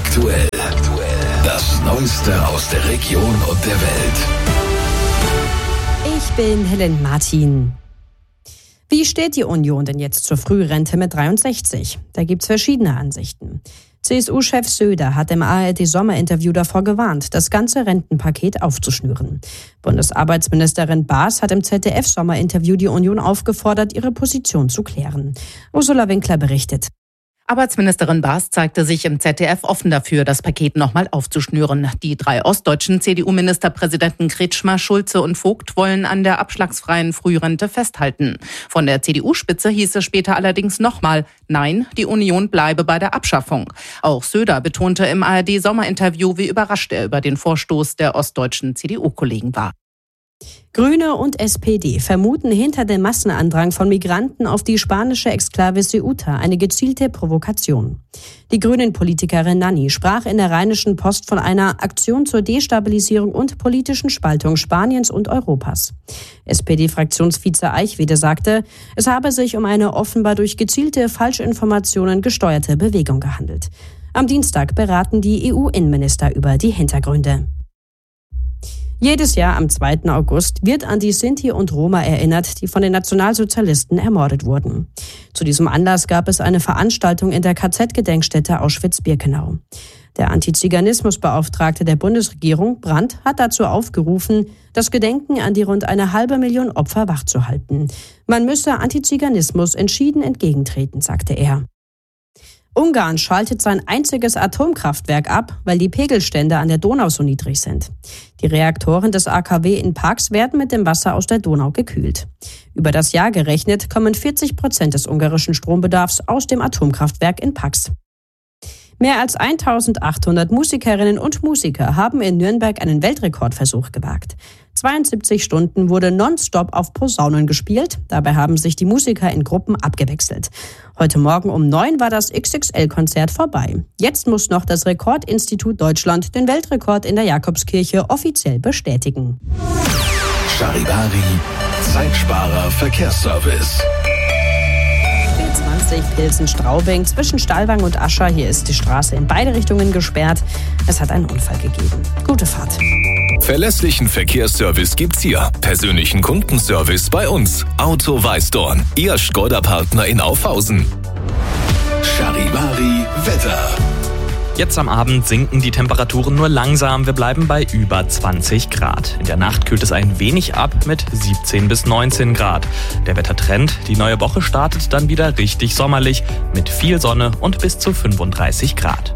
aktuell. Das Neueste aus der Region und der Welt. Ich bin Helen Martin. Wie steht die Union denn jetzt zur Frührente mit 63? Da gibt's verschiedene Ansichten. CSU-Chef Söder hat im ARD-Sommerinterview davor gewarnt, das ganze Rentenpaket aufzuschnüren. Bundesarbeitsministerin Baas hat im ZDF-Sommerinterview die Union aufgefordert, ihre Position zu klären. Ursula Winkler berichtet. Arbeitsministerin Baas zeigte sich im ZDF offen dafür, das Paket nochmal aufzuschnüren. Die 3 ostdeutschen CDU-Ministerpräsidenten Kretschmer, Schulze und Vogt wollen an der abschlagsfreien Frührente festhalten. Von der CDU-Spitze hieß es später allerdings nochmal, nein, die Union bleibe bei der Abschaffung. Auch Söder betonte im ARD-Sommerinterview, wie überrascht er über den Vorstoß der ostdeutschen CDU-Kollegen war. Grüne und SPD vermuten hinter dem Massenandrang von Migranten auf die spanische Exklave Ceuta eine gezielte Provokation. Die Grünen-Politikerin Nanni sprach in der Rheinischen Post von einer Aktion zur Destabilisierung und politischen Spaltung Spaniens und Europas. SPD-Fraktionsvize Eichwede sagte, es habe sich um eine offenbar durch gezielte Falschinformationen gesteuerte Bewegung gehandelt. Am Dienstag beraten die EU-Innenminister über die Hintergründe. Jedes Jahr am 2. August wird an die Sinti und Roma erinnert, die von den Nationalsozialisten ermordet wurden. Zu diesem Anlass gab es eine Veranstaltung in der KZ-Gedenkstätte Auschwitz-Birkenau. Der Antiziganismusbeauftragte der Bundesregierung, Brandt, hat dazu aufgerufen, das Gedenken an die rund 500.000 Opfer wachzuhalten. Man müsse Antiziganismus entschieden entgegentreten, sagte er. Ungarn schaltet sein einziges Atomkraftwerk ab, weil die Pegelstände an der Donau so niedrig sind. Die Reaktoren des AKW in Paks werden mit dem Wasser aus der Donau gekühlt. Über das Jahr gerechnet kommen 40% des ungarischen Strombedarfs aus dem Atomkraftwerk in Paks. Mehr als 1.800 Musikerinnen und Musiker haben in Nürnberg einen Weltrekordversuch gewagt. 72 Stunden wurde nonstop auf Posaunen gespielt. Dabei haben sich die Musiker in Gruppen abgewechselt. Heute Morgen um 9 war das XXL-Konzert vorbei. Jetzt muss noch das Rekordinstitut Deutschland den Weltrekord in der Jakobskirche offiziell bestätigen. Charivari, Zeitsparer Verkehrsservice. B20 Pilsen-Straubing zwischen Stallwang und Ascher. Hier ist die Straße in beide Richtungen gesperrt. Es hat einen Unfall gegeben. Gute Fahrt. Verlässlichen Verkehrsservice gibt's hier. Persönlichen Kundenservice bei uns. Auto Weißdorn, Ihr Škoda-Partner in Aufhausen. Charivari Wetter. Jetzt am Abend sinken die Temperaturen nur langsam. Wir bleiben bei über 20 Grad. In der Nacht kühlt es ein wenig ab mit 17 bis 19 Grad. Der Wettertrend, die neue Woche startet dann wieder richtig sommerlich mit viel Sonne und bis zu 35 Grad.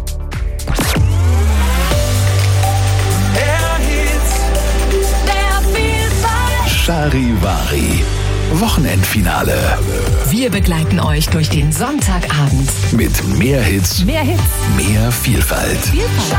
Charivari. Wochenendfinale. Wir begleiten euch durch den Sonntagabend. Mit mehr Hits, mehr Vielfalt.